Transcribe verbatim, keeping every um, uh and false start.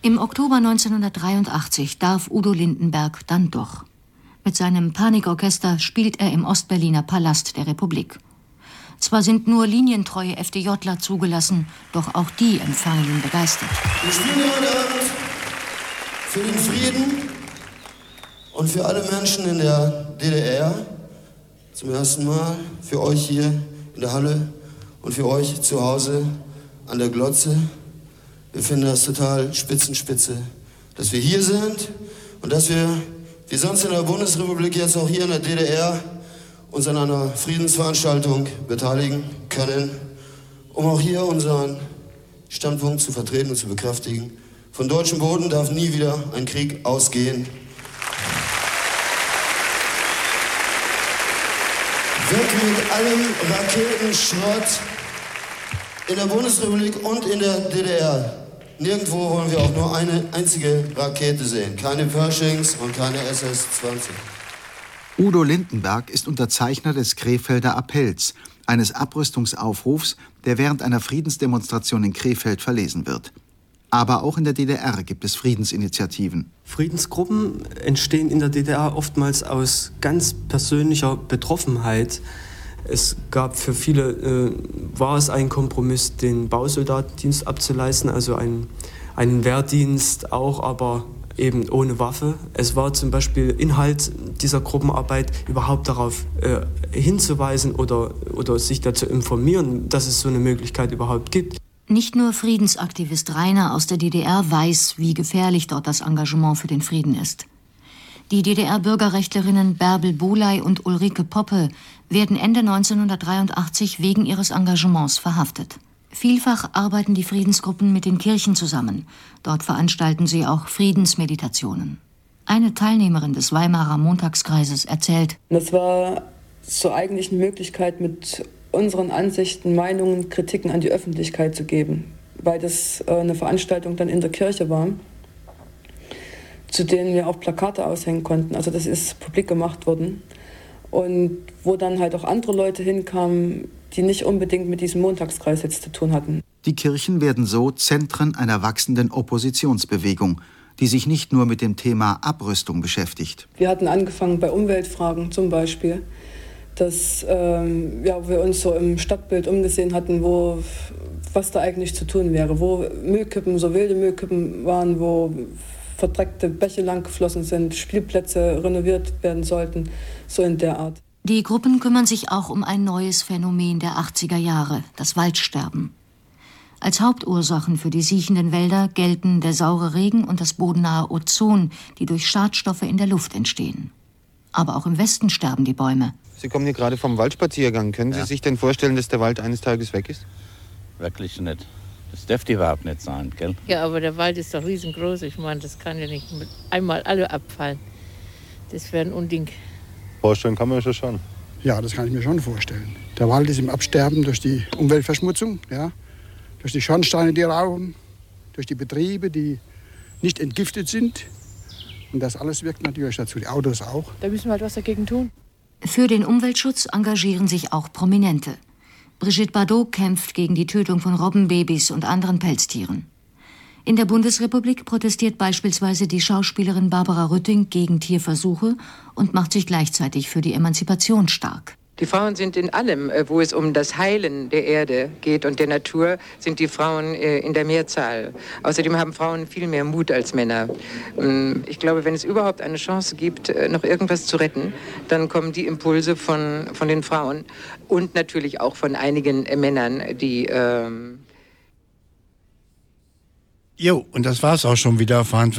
Im Oktober neunzehnhundertdreiundachtzig darf Udo Lindenberg dann doch. Mit seinem Panikorchester spielt er im Ostberliner Palast der Republik. Zwar sind nur linientreue FDJler zugelassen, doch auch die empfangen ihn begeistert. Wir spielen heute Abend für den Frieden und für alle Menschen in der D D R. Zum ersten Mal für euch hier in der Halle und für euch zu Hause an der Glotze. Wir finden das total spitzenspitze, dass wir hier sind und dass wir, wie sonst in der Bundesrepublik, jetzt auch hier in der D D R uns an einer Friedensveranstaltung beteiligen können, um auch hier unseren Standpunkt zu vertreten und zu bekräftigen. Von deutschem Boden darf nie wieder ein Krieg ausgehen. Weg mit allem Raketenschrott in der Bundesrepublik und in der D D R. Nirgendwo wollen wir auch nur eine einzige Rakete sehen. Keine Pershings und keine S S zwanzig. Udo Lindenberg ist Unterzeichner des Krefelder Appells, eines Abrüstungsaufrufs, der während einer Friedensdemonstration in Krefeld verlesen wird. Aber auch in der D D R gibt es Friedensinitiativen. Friedensgruppen entstehen in der D D R oftmals aus ganz persönlicher Betroffenheit. Es gab für viele, äh, war es ein Kompromiss, den Bausoldatendienst abzuleisten, also einen, einen Wehrdienst auch, aber eben ohne Waffe. Es war zum Beispiel Inhalt dieser Gruppenarbeit, überhaupt darauf äh, hinzuweisen oder, oder sich dazu informieren, dass es so eine Möglichkeit überhaupt gibt. Nicht nur Friedensaktivist Rainer aus der D D R weiß, wie gefährlich dort das Engagement für den Frieden ist. Die D D R-Bürgerrechtlerinnen Bärbel Bohley und Ulrike Poppe werden Ende neunzehnhundertdreiundachtzig wegen ihres Engagements verhaftet. Vielfach arbeiten die Friedensgruppen mit den Kirchen zusammen. Dort veranstalten sie auch Friedensmeditationen. Eine Teilnehmerin des Weimarer Montagskreises erzählt: Das war so eigentlich eine Möglichkeit, mit unseren Ansichten, Meinungen, Kritiken an die Öffentlichkeit zu geben, weil das äh, eine Veranstaltung dann in der Kirche war, zu denen wir auch Plakate aushängen konnten. Also das ist publik gemacht worden. Und wo dann halt auch andere Leute hinkamen, die nicht unbedingt mit diesem Montagskreis jetzt zu tun hatten. Die Kirchen werden so Zentren einer wachsenden Oppositionsbewegung, die sich nicht nur mit dem Thema Abrüstung beschäftigt. Wir hatten angefangen bei Umweltfragen zum Beispiel, dass ähm, ja, wir uns so im Stadtbild umgesehen hatten, wo, was da eigentlich zu tun wäre, wo Müllkippen, so wilde Müllkippen waren, wo verdreckte Bäche lang geflossen sind, Spielplätze renoviert werden sollten, so in der Art. Die Gruppen kümmern sich auch um ein neues Phänomen der achtziger Jahre, das Waldsterben. Als Hauptursachen für die siechenden Wälder gelten der saure Regen und das bodennahe Ozon, die durch Schadstoffe in der Luft entstehen. Aber auch im Westen sterben die Bäume. Sie kommen hier gerade vom Waldspaziergang. Können Sie Ja. sich denn vorstellen, dass der Wald eines Tages weg ist? Wirklich nicht. Das dürfte überhaupt nicht sein, gell? Ja, aber der Wald ist doch riesengroß. Ich meine, das kann ja nicht mit einmal alle abfallen. Das wäre ein Unding. Vorstellen kann man sich das schon. Ja, das kann ich mir schon vorstellen. Der Wald ist im Absterben durch die Umweltverschmutzung, ja, durch die Schornsteine, die rauchen, durch die Betriebe, die nicht entgiftet sind. Und das alles wirkt natürlich dazu, die Autos auch. Da müssen wir halt was dagegen tun. Für den Umweltschutz engagieren sich auch Prominente. Brigitte Bardot kämpft gegen die Tötung von Robbenbabys und anderen Pelztieren. In der Bundesrepublik protestiert beispielsweise die Schauspielerin Barbara Rütting gegen Tierversuche und macht sich gleichzeitig für die Emanzipation stark. Die Frauen sind in allem, wo es um das Heilen der Erde geht und der Natur, sind die Frauen in der Mehrzahl. Außerdem haben Frauen viel mehr Mut als Männer. Ich glaube, wenn es überhaupt eine Chance gibt, noch irgendwas zu retten, dann kommen die Impulse von, von den Frauen und natürlich auch von einigen Männern, die... Ähm Jo, und das war's auch schon wieder.